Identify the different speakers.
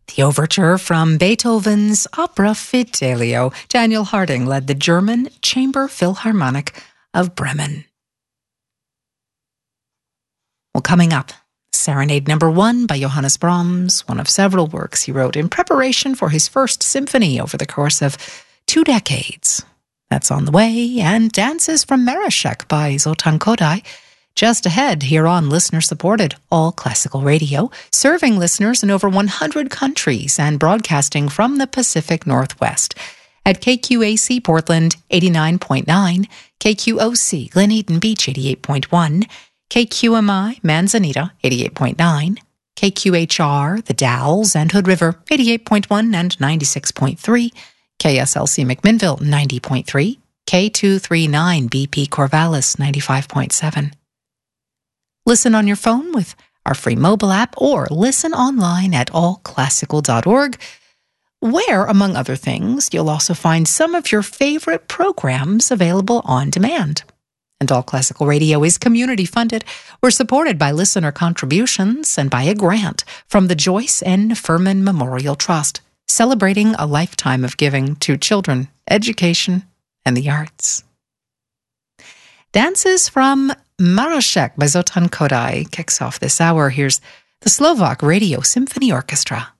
Speaker 1: The overture from Beethoven's Opera Fidelio. Daniel Harding led the German Chamber Philharmonic of Bremen. Well, coming up, Serenade No. 1 by Johannes Brahms, one of several works he wrote in preparation for his first symphony over the course of 2 decades. That's on the way, and Dances from Marashek by Zoltan Kodály. Just ahead, here on listener-supported All Classical Radio, serving listeners in over 100 countries and broadcasting from the Pacific Northwest. At KQAC Portland, 89.9, KQOC Glen Eden Beach, 88.1, KQMI Manzanita, 88.9, KQHR The Dalles and Hood River, 88.1 and 96.3, KSLC McMinnville, 90.3, K239 BP Corvallis, 95.7. Listen on your phone with our free mobile app or listen online at allclassical.org, where, among other things, you'll also find some of your favorite programs available on demand. And All Classical Radio is community funded. We're supported by listener contributions and by a grant from the Joyce N. Furman Memorial Trust, celebrating a lifetime of giving to children, education, and the arts. Dances from Marashek by Zoltan Kodály kicks off this hour. Here's the Slovak Radio Symphony Orchestra.